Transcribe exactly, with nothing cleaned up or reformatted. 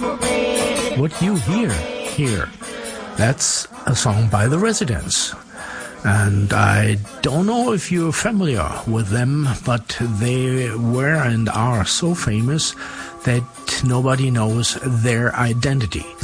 What you hear here, that's a song by The Residents. And I don't know if you're familiar with them, but they were and are so famous that nobody knows their identity.